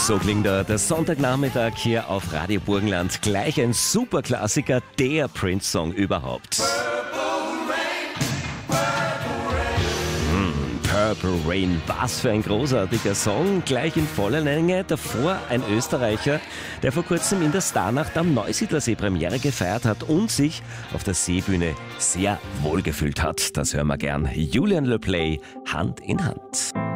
So klingt der Sonntagnachmittag hier auf Radio Burgenland. Gleich ein Superklassiker, der Prince-Song überhaupt. Purple Rain, was für ein großartiger Song, gleich in voller Länge. Davor ein Österreicher, der vor kurzem in der Starnacht am Neusiedlersee Premiere gefeiert hat und sich auf der Seebühne sehr wohlgefühlt hat. Das hören wir gern. Julien Leplayt, Hand in Hand.